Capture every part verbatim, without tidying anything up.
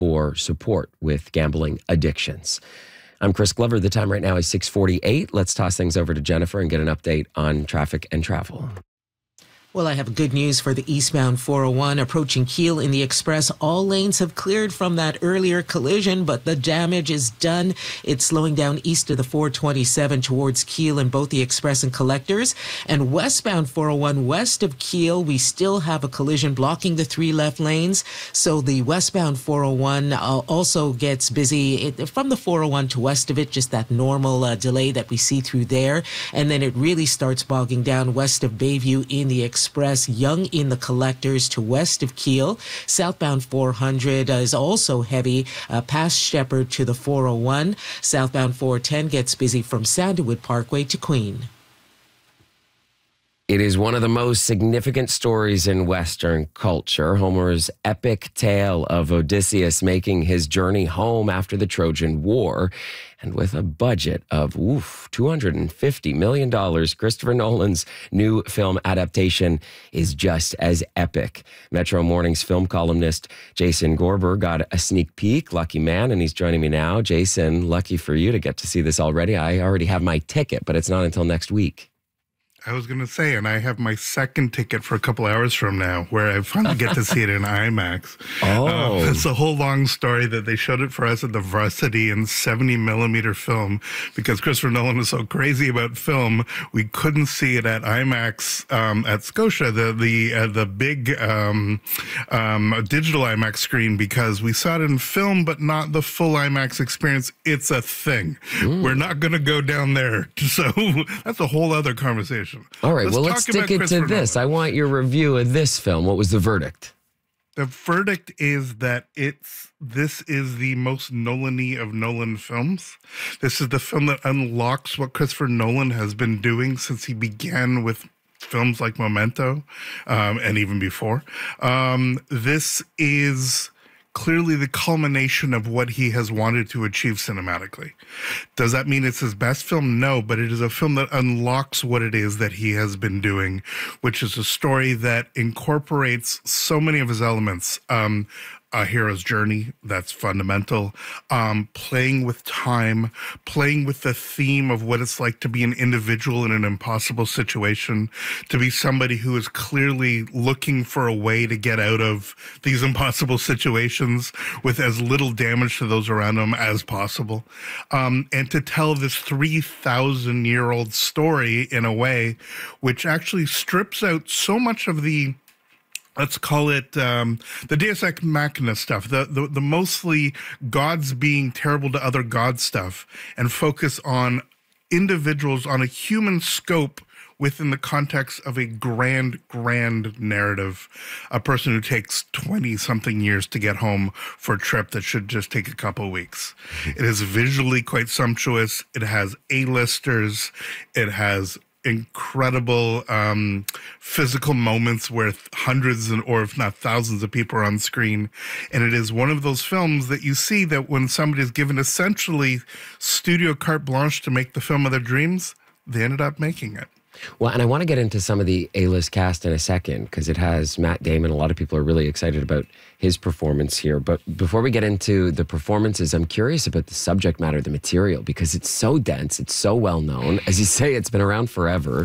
or support with gambling addictions. I'm Chris Glover. The time right now is six forty-eight. Let's toss things over to Jennifer and get an update on traffic and travel. Well, I have good news for the eastbound four oh one approaching Kiel in the Express. All lanes have cleared from that earlier collision, but the damage is done. It's slowing down east of the four twenty-seven towards Kiel in both the Express and Collectors. And westbound four oh one west of Kiel, we still have a collision blocking the three left lanes. So the westbound four oh one uh, also gets busy it, from the four oh one to west of it, just that normal uh, delay that we see through there. And then it really starts bogging down west of Bayview in the Express. Express, Young in the Collectors to west of Kiel. Southbound four hundred uh, is also heavy uh, past Shepherd to the four oh one. Southbound four ten gets busy from Sandalwood Parkway to Queen. It is one of the most significant stories in Western culture, Homer's epic tale of Odysseus making his journey home after the Trojan War. And with a budget of oof, two hundred fifty million dollars, Christopher Nolan's new film adaptation is just as epic. Metro Morning's film columnist Jason Gorber got a sneak peek, lucky man, and he's joining me now. Jason, lucky for you to get to see this already. I already have my ticket, but it's not until next week. I was going to say, and I have my second ticket for a couple hours from now, where I finally get to see it in IMAX. Oh. Uh, it's a whole long story that they showed it for us at the Varsity in seventy millimeter film, because Christopher Nolan was so crazy about film, we couldn't see it at IMAX um, at Scotia, the the uh, the big um, um, digital IMAX screen, because we saw it in film, but not the full IMAX experience. It's a thing. Mm. We're not going to go down there. So that's a whole other conversation. All right, let's well, let's stick it to this. Nolan. I want your review of this film. What was the verdict? The verdict is that it's this is the most Nolan-y of Nolan films. This is the film that unlocks what Christopher Nolan has been doing since he began with films like Memento, um, and even before. Um, this is clearly the culmination of what he has wanted to achieve cinematically. Does that mean it's his best film? No, but it is a film that unlocks what it is that he has been doing, which is a story that incorporates so many of his elements. Um, a hero's journey, that's fundamental. Um, playing with time, playing with the theme of what it's like to be an individual in an impossible situation, to be somebody who is clearly looking for a way to get out of these impossible situations with as little damage to those around him as possible. Um, and to tell this three thousand year old story in a way which actually strips out so much of the, let's call it um, the Deus Ex Machina stuff, the, the the mostly gods being terrible to other gods stuff, and focus on individuals on a human scope within the context of a grand, grand narrative. A person who takes twenty-something years to get home for a trip that should just take a couple of weeks. It is visually quite sumptuous. It has A-listers. It has incredible um, physical moments where hundreds and or if not thousands of people are on screen. And it is one of those films that you see that when somebody is given essentially studio carte blanche to make the film of their dreams, they ended up making it. Well, and I want to get into some of the A-list cast in a second, because it has Matt Damon. A lot of people are really excited about his performance here. But before we get into the performances, I'm curious about the subject matter, the material, because it's so dense, it's so well known. As you say, it's been around forever.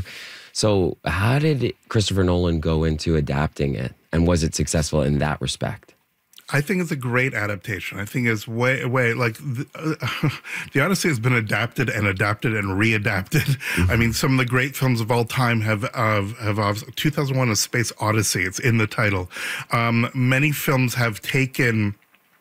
So how did Christopher Nolan go into adapting it? And was it successful in that respect? I think it's a great adaptation. I think it's way, way like the, uh, the Odyssey has been adapted and adapted and readapted. Mm-hmm. I mean, some of the great films of all time have uh, have uh, two thousand one: A Space Odyssey. It's in the title. Um, many films have taken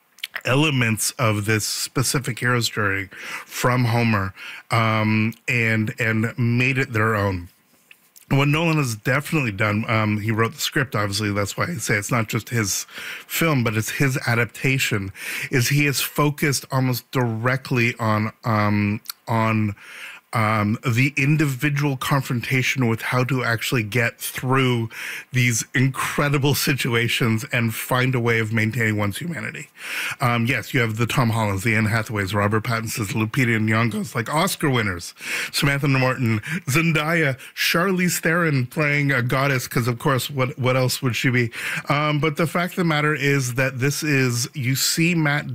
elements of this specific hero's journey from Homer um, and and made it their own. What Nolan has definitely done, um, he wrote the script, obviously, that's why I say it's not just his film, but it's his adaptation, is he has focused almost directly on um, on um, the individual confrontation with how to actually get through these incredible situations and find a way of maintaining one's humanity. Um, yes, you have the Tom Hollands, the Anne Hathaways, Robert Pattinsons, Lupita Nyong'os, like Oscar winners, Samantha Morton, Zendaya, Charlize Theron playing a goddess, because of course, what what else would she be? Um, but the fact of the matter is that this is, you see Matt